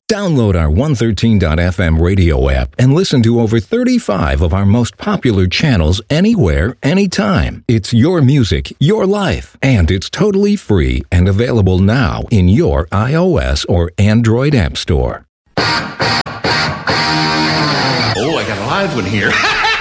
Download our 113.fm radio app and listen to over 35 of our most popular channels anywhere, anytime. It's your music, your life, and it's totally free and available now in your iOS or Android app store. Oh, I got a live one here.